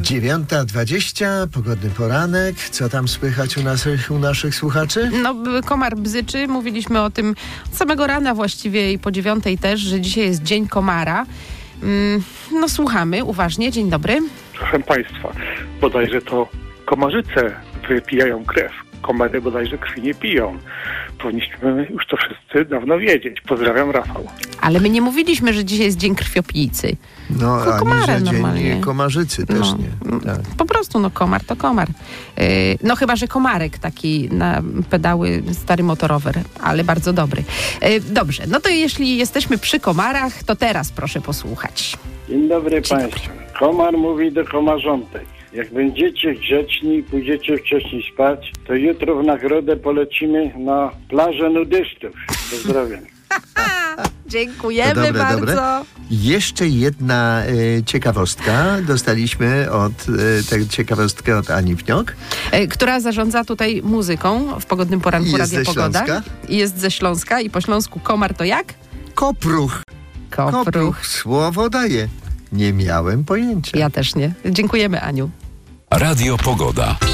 9:20, pogodny poranek. Co tam słychać u naszych słuchaczy? No, komar bzyczy. Mówiliśmy o tym od samego rana właściwie i po 9:00 też, że dzisiaj jest Dzień Komara. No słuchamy uważnie. Dzień dobry. Proszę Państwa, bodajże to komarzyce wypijają krew. Komary bodajże krwi nie piją. Powinniśmy już to wszyscy dawno wiedzieć. Pozdrawiam, Rafał. Ale my nie mówiliśmy, że dzisiaj jest Dzień Krwiopijcy. No, tylko ani komary że normalnie. Dzień komarzycy też nie. Tak. Po prostu, komar to komar. No chyba, że komarek taki na pedały, stary motorower, ale bardzo dobry. Dobrze, no to jeśli jesteśmy przy komarach, to teraz proszę posłuchać. Dzień dobry Państwu. Komar mówi do komarzątek. Jak będziecie grzeczni i pójdziecie wcześniej spać, to jutro w nagrodę polecimy na plażę nudystów. Pozdrawiam. Dziękujemy bardzo. Dobre. Jeszcze jedna ciekawostka. Dostaliśmy tę ciekawostkę od Ani Wniok. Która zarządza tutaj muzyką w pogodnym poranku Radia Pogoda. I jest ze Śląska. I po śląsku komar to jak? Kopruch. Kopruch. Słowo daje. Nie miałem pojęcia. Ja też nie. Dziękujemy, Aniu. Radio Pogoda.